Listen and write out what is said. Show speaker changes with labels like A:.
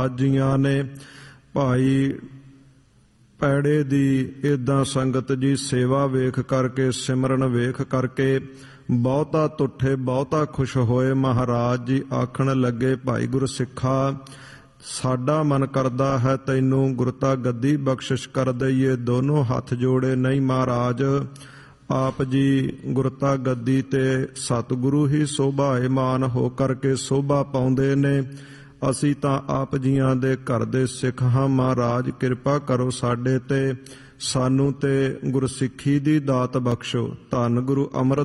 A: ਜੀਆਂ ਨੇ ਭਾਈ ਪੈੜੇ ਦੀ ਏਦਾਂ ਸੰਗਤ ਜੀ ਸੇਵਾ ਵੇਖ ਕਰਕੇ ਸਿਮਰਨ ਵੇਖ ਕਰਕੇ ਬਹੁਤਾ ਤੁੱਠੇ ਬਹੁਤਾ ਖੁਸ਼ ਹੋਏ। ਮਹਾਰਾਜ ਜੀ ਆਖਣ ਲੱਗੇ, ਭਾਈ ਗੁਰਸਿੱਖਾ ਸਾਡਾ ਮਨ ਕਰਦਾ ਹੈ ਤੈਨੂੰ ਗੁਰਤਾ ਗੱਦੀ ਬਖਸ਼ਿਸ਼ ਕਰ ਦਈਏ। ਦੋਨੋਂ ਹੱਥ ਜੋੜੇ, ਨਹੀਂ ਮਹਾਰਾਜ ਆਪ ਜੀ ਗੁਰਤਾ ਗੱਦੀ ਤੇ ਸਤਿਗੁਰੂ ਹੀ ਸੋਭਾਏਮਾਨ ਹੋ ਕਰਕੇ ਸੋਭਾ ਪਾਉਂਦੇ ਨੇ। ਅਸੀਂ ਤਾਂ ਆਪ ਜੀਆਂ ਦੇ ਘਰ ਦੇ ਸਿੱਖ ਹਾਂ। ਮਹਾਰਾਜ ਕਿਰਪਾ ਕਰੋ ਸਾਡੇ ਤੇ, ਸਾਨੂੰ ਤੇ ਗੁਰਸਿੱਖੀ ਦੀ ਦਾਤ ਬਖਸ਼ੋ। ਧੰਨ ਗੁਰੂ ਅਮਰ